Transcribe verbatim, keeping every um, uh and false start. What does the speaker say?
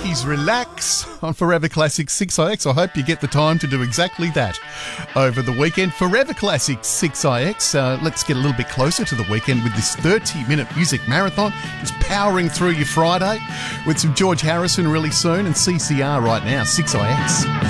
is relax on Forever Classic six I X. I hope you get the time to do exactly that over the weekend. Forever Classic six I X. Uh, let's get a little bit closer to the weekend with this thirty-minute music marathon. Just powering through your Friday with some George Harrison really soon and C C R right now, six I X.